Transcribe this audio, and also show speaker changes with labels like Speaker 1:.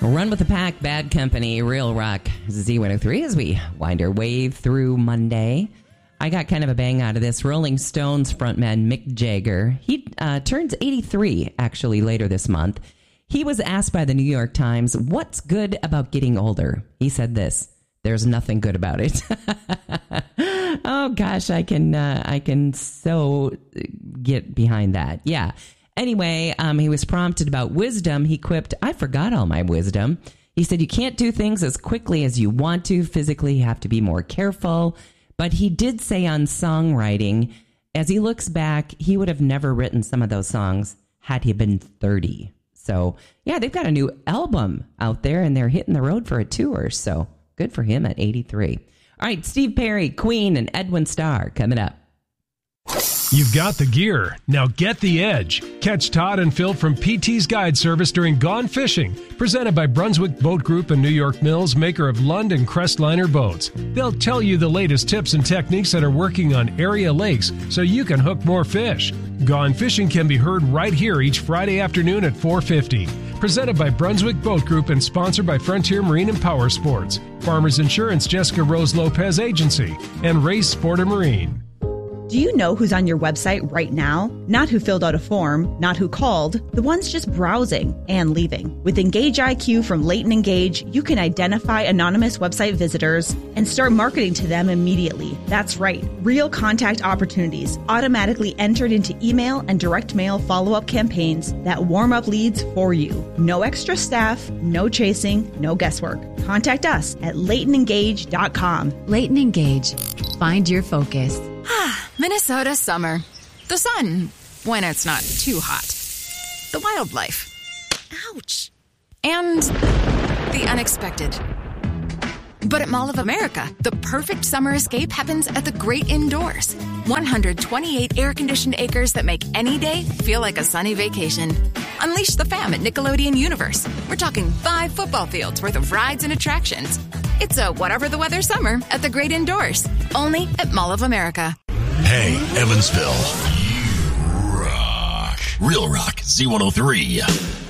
Speaker 1: Run with the Pack, Bad Company, Real Rock, Z103 as we wind our way through Monday. I got kind of a bang out of this. Rolling Stones frontman Mick Jagger, he turns 83 actually later this month. He was asked by the New York Times, what's good about getting older? He said this, there's nothing good about it. Oh gosh, I can so get behind that. Yeah. Anyway, he was prompted about wisdom. He quipped, I forgot all my wisdom. He said, you can't do things as quickly as you want to. Physically, you have to be more careful. But he did say on songwriting, as he looks back, he would have never written some of those songs had he been 30. So, yeah, they've got a new album out there, and they're hitting the road for a tour. So, good for him at 83. All right, Steve Perry, Queen, and Edwin Starr coming up.
Speaker 2: You've got the gear. Now get the edge. Catch Todd and Phil from PT's Guide Service during Gone Fishing, presented by Brunswick Boat Group and New York Mills, maker of Lund and Crestliner boats. They'll tell you the latest tips and techniques that are working on area lakes so you can hook more fish. Gone Fishing can be heard right here each Friday afternoon at 4:50. Presented by Brunswick Boat Group and sponsored by Frontier Marine and Power Sports, Farmers Insurance Jessica Rose Lopez Agency, and Race Sport and Marine.
Speaker 3: Do you know who's on your website right now? Not who filled out a form, not who called, the ones just browsing and leaving. With Engage IQ from Leighton Engage, you can identify anonymous website visitors and start marketing to them immediately. That's right, real contact opportunities automatically entered into email and direct mail follow-up campaigns that warm up leads for you. No extra staff, no chasing, no guesswork. Contact us at LeightonEngage.com.
Speaker 4: Leighton Engage. Find your focus.
Speaker 5: Minnesota summer. The sun, when it's not too hot. The wildlife. Ouch. And the unexpected. But at Mall of America, the perfect summer escape happens at the great indoors. 128 air-conditioned acres that make any day feel like a sunny vacation. Unleash the fam at Nickelodeon Universe. We're talking 5 football fields worth of rides and attractions. It's a whatever the weather summer at the great indoors. Only at Mall of America.
Speaker 6: Hey, Evansville. You rock. Real Rock, Z103.